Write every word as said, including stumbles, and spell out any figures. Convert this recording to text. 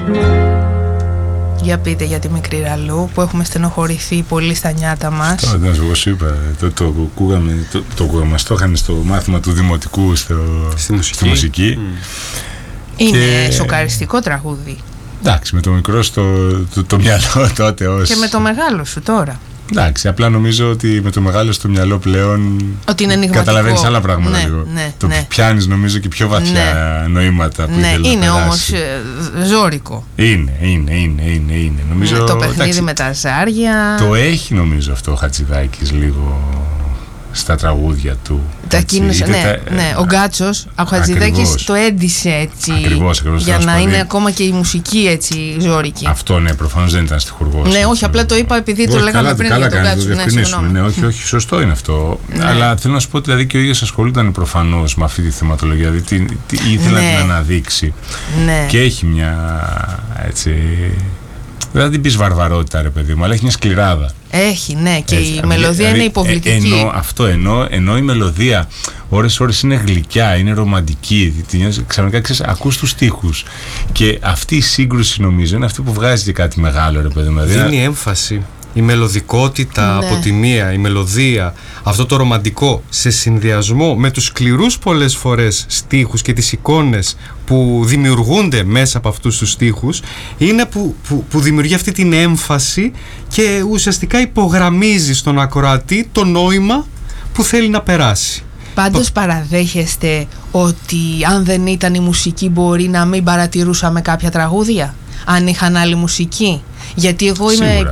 Για πείτε για τη Μικρή Ραλού που έχουμε στενοχωρηθεί πολύ στα νιάτα μας. Αυτό, ναι, εγώ σου είπα, το, το, ακούγαμε, το, το ακούγαμε, το είχαν στο μάθημα του Δημοτικού στο, στη μουσική. Στη μουσική. Mm. Είναι και... σοκαριστικό τραγούδι. Εντάξει, με το μικρό στο το, το μυαλό τότε ως... Και με το μεγάλο σου τώρα. Εντάξει, απλά νομίζω ότι με το μεγάλο στο μυαλό πλέον ότι είναι ενιγματικό. Καταλαβαίνεις άλλα πράγματα, ναι, λίγο. Ναι, το ναι. πιάνεις νομίζω και πιο βαθιά ναι. νοήματα που ναι, είναι να όμως ε, ζώρικο. Είναι, είναι, είναι, είναι, είναι. Νομίζω, ναι, το παιχνίδι εντάξει, με τα ζάρια. Το έχει νομίζω αυτό ο Χατζηδάκης λίγο στα τραγούδια του. Τα κίνησε, ναι, τα, ναι, ο Γκάτσος, ο Χατζηδάκης το έντυσε έτσι. Ακριβώς, ακριβώς, για να σπαδί. Είναι ακόμα και η μουσική έτσι ζώρικη. Αυτό ναι, προφανώς δεν ήταν στιχουργός. Ναι, όχι, απλά το είπα επειδή όχι, το λέγαμε καλά, πριν καλά για τον Γκάτσο. Ναι, ναι, ναι, όχι, όχι, σωστό είναι αυτό. Ναι. Αλλά θέλω να σου πω ότι δηλαδή και ο ίδιος ασχολούνταν προφανώς με αυτή τη θεματολογία. Δηλαδή τι, τι, ήθελε ναι. να την αναδείξει. Ναι. Και έχει μια έτσι. Δεν θα την πεις βαρβαρότητα, ρε παιδί μου, αλλά έχει μια σκληράδα. Έχει, ναι, και έτσι, η μελωδία δηλαδή, είναι υποβλητική. Ενώ, αυτό ενώ, ενώ η μελωδία ώρες-ώρες είναι γλυκιά, είναι ρομαντική. Ξαφνικά ξέρεις, ακούς τους στίχους. Και αυτή η σύγκρουση νομίζω είναι αυτή που βγάζει και κάτι μεγάλο, ρε παιδί μου. Δίνει δηλαδή, έμφαση. Η μελωδικότητα ναι. από τη μία, η μελωδία, αυτό το ρομαντικό σε συνδυασμό με τους σκληρούς πολλές φορές στίχους και τις εικόνες που δημιουργούνται μέσα από αυτούς τους στίχους είναι που, που, που δημιουργεί αυτή την έμφαση και ουσιαστικά υπογραμμίζει στον ακροατή το νόημα που θέλει να περάσει. Πάντως παραδέχεστε ότι αν δεν ήταν η μουσική μπορεί να μην παρατηρούσαμε κάποια τραγούδια, αν είχαν άλλη μουσική? Γιατί εγώ είμαι